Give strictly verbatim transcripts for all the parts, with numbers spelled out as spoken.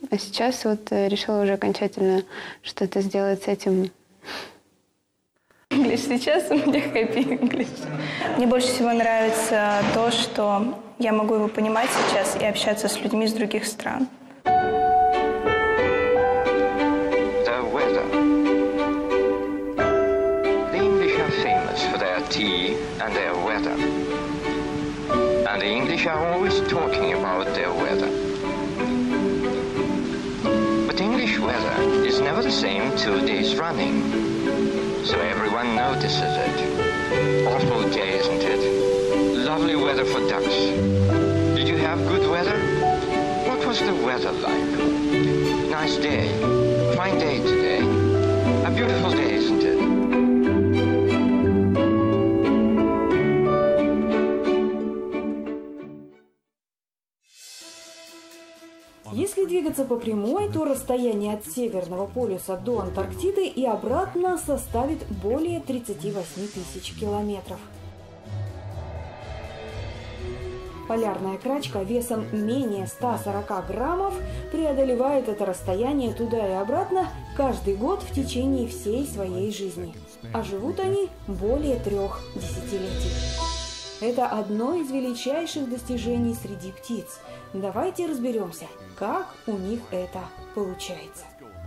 А сейчас вот решила уже окончательно что-то сделать с этим. English. Сейчас у меня happy English. Мне больше всего нравится то, что я могу его понимать сейчас и общаться с людьми из других стран. The weather. The English are famous for their tea and their weather. And the English are always talking about their weather. But English weather is never the same two days running. So everyone notices it. Awful day, isn't it? Lovely weather for ducks. Did you have good weather? What was the weather like? Nice day. Fine day today. A beautiful day, isn't it? Если двигаться по прямой, то расстояние от Северного полюса до Антарктиды и обратно составит более тридцати восьми тысяч километров. Полярная крачка весом менее ста сорока граммов преодолевает это расстояние туда и обратно каждый год в течение всей своей жизни. А живут они более трех десятилетий. Это одно из величайших достижений среди птиц. Давайте разберемся, как у них это получается.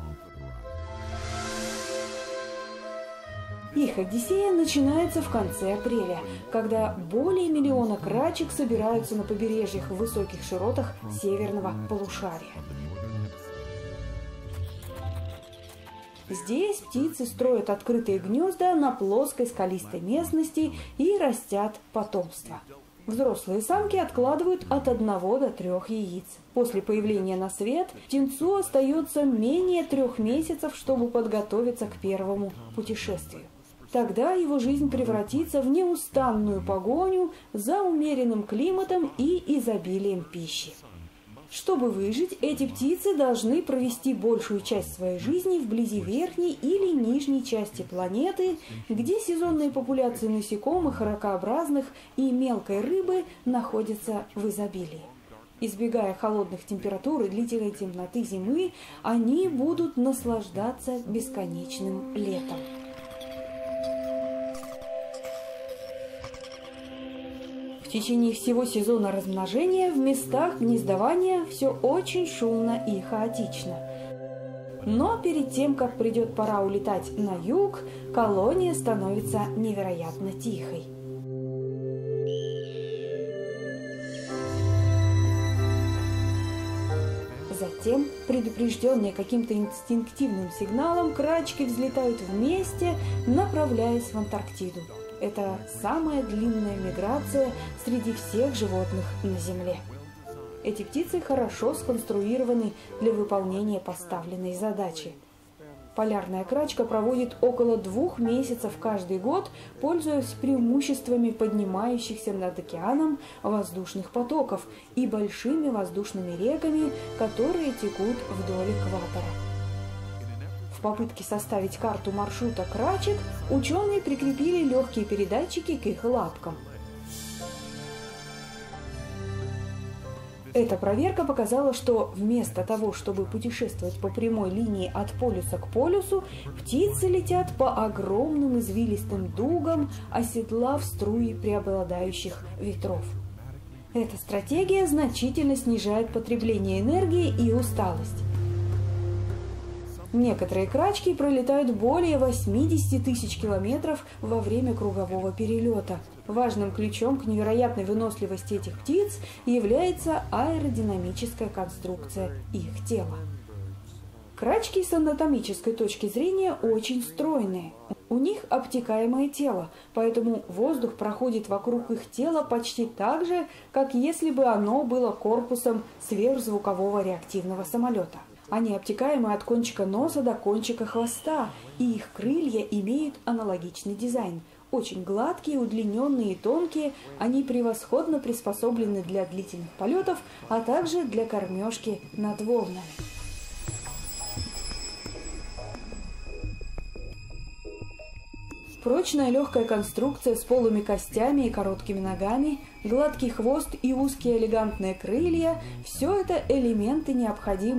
Их одиссея начинается в конце апреля, когда более миллиона крачек собираются на побережьях в высоких широтах северного полушария. Здесь птицы строят открытые гнезда на плоской скалистой местности и растят потомство. Взрослые самки откладывают от одного до трех яиц. После появления на свет птенцу остается менее трех месяцев, чтобы подготовиться к первому путешествию. Тогда его жизнь превратится в неустанную погоню за умеренным климатом и изобилием пищи. Чтобы выжить, эти птицы должны провести большую часть своей жизни вблизи верхней или нижней части планеты, где сезонные популяции насекомых, ракообразных и мелкой рыбы находятся в изобилии. Избегая холодных температур и длительной темноты зимы, они будут наслаждаться бесконечным летом. В течение всего сезона размножения в местах гнездования все очень шумно и хаотично. Но перед тем, как придет пора улетать на юг, колония становится невероятно тихой. Затем, предупрежденные каким-то инстинктивным сигналом, крачки взлетают вместе, направляясь в Антарктиду. Это самая длинная миграция среди всех животных на Земле. Эти птицы хорошо сконструированы для выполнения поставленной задачи. Полярная крачка проводит около двух месяцев каждый год, пользуясь преимуществами поднимающихся над океаном воздушных потоков и большими воздушными реками, которые текут вдоль экватора. В попытке составить карту маршрута крачек ученые прикрепили легкие передатчики к их лапкам. Эта проверка показала, что вместо того, чтобы путешествовать по прямой линии от полюса к полюсу, птицы летят по огромным извилистым дугам, оседлав струи преобладающих ветров. Эта стратегия значительно снижает потребление энергии и усталость. Некоторые крачки пролетают более восьмидесяти тысяч километров во время кругового перелета. Важным ключом к невероятной выносливости этих птиц является аэродинамическая конструкция их тела. Крачки с анатомической точки зрения очень стройные. У них обтекаемое тело, поэтому воздух проходит вокруг их тела почти так же, как если бы оно было корпусом сверхзвукового реактивного самолета. Они обтекаемы от кончика носа до кончика хвоста, и их крылья имеют аналогичный дизайн. Очень гладкие, удлиненные и тонкие, они превосходно приспособлены для длительных полетов, а также для кормежки над волнами. Прочная легкая конструкция с полыми костями и короткими ногами, гладкий хвост и узкие элегантные крылья – все это элементы, необходимые